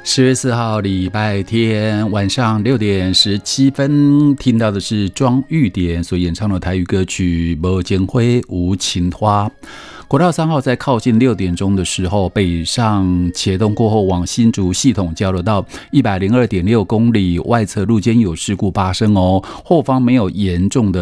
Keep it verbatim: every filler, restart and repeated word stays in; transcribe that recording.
十月四号礼拜天晚上六点十七分，听到的是庄玉典所演唱的台语歌曲《无情花无情花》。国道三号在靠近六点钟的时候，北上茄东过后往新竹系统交流道一百零二点六公里外侧路肩有事故发生哦，后方没有严重的